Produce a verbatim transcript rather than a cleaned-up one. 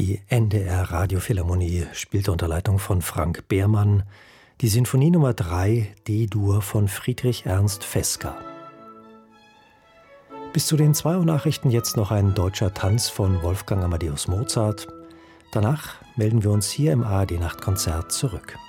Die N D R Radiophilharmonie spielte unter Leitung von Frank Behrmann die Sinfonie Nummer drei D-Dur von Friedrich Ernst Fesker. Bis zu den zwei Uhr Nachrichten jetzt noch ein deutscher Tanz von Wolfgang Amadeus Mozart. Danach melden wir uns hier im A R D Nachtkonzert zurück.